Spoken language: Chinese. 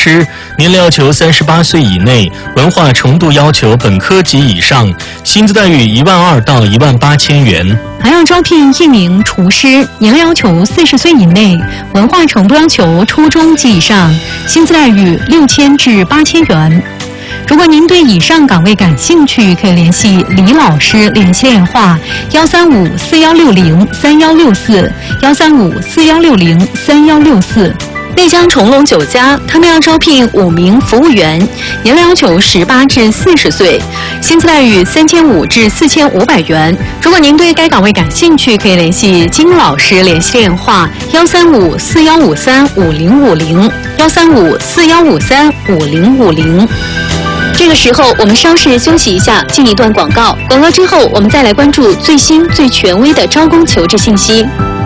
师，年龄要求38岁以内，文化程度要求本科及以上，薪资待遇12000到18000元。 还要招聘1名厨师，年龄要求40岁以内，文化程度要求初中及以上，薪资待遇6000至8000元。如果您对以上岗位感兴趣，可以联系李老师，联系电话13541603164，13541603164。内江崇隆酒家，他们要招聘5名服务员，年龄要求18至40岁，薪资待遇3500至4500元。如果您对该岗位感兴趣，可以联系金老师，联系电话13541535050，13541535050。这个时候，我们稍事休息一下，进一段广告。广告之后，我们再来关注最新最权威的招工求职信息。